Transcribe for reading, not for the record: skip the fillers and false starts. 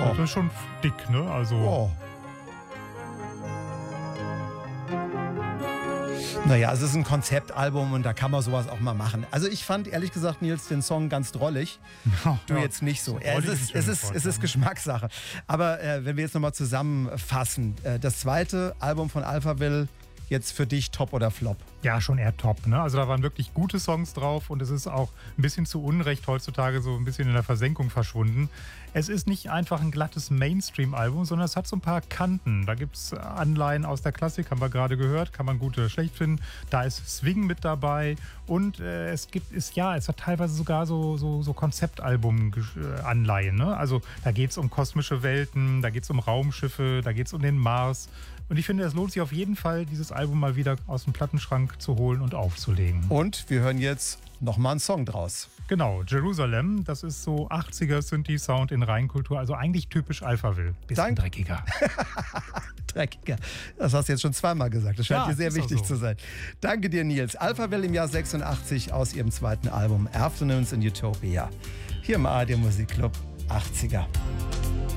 Das ist schon dick, ne? Also. Oh. Naja, es ist ein Konzeptalbum und da kann man sowas auch mal machen. Also ich fand ehrlich gesagt, Nils, den Song ganz drollig. Du jetzt nicht so. Es ist Geschmackssache. Aber wenn wir jetzt nochmal zusammenfassen, das zweite Album von Alphaville, jetzt für dich Top oder Flop? Ja, schon eher Top, ne? Also da waren wirklich gute Songs drauf und es ist auch ein bisschen zu Unrecht heutzutage so ein bisschen in der Versenkung verschwunden. Es ist nicht einfach ein glattes Mainstream-Album, sondern es hat so ein paar Kanten. Da gibt es Anleihen aus der Klassik, haben wir gerade gehört, kann man gut oder schlecht finden. Da ist Swing mit dabei und es hat teilweise sogar so Konzeptalbum-Anleihen, ne? Also da geht es um kosmische Welten, da geht es um Raumschiffe, da geht es um den Mars. Und ich finde, es lohnt sich auf jeden Fall, dieses Album mal wieder aus dem Plattenschrank zu holen und aufzulegen. Und wir hören jetzt nochmal einen Song draus. Genau, Jerusalem, das ist so 80er Synthi-Sound in Reinkultur, also eigentlich typisch Alphaville. Bisschen dreckiger. Dreckiger. Das hast du jetzt schon zweimal gesagt. Das scheint dir sehr wichtig so zu sein. Danke dir, Nils. Alphaville im Jahr 86 aus ihrem zweiten Album Afternoons in Utopia. Hier im ARD Musikclub 80er.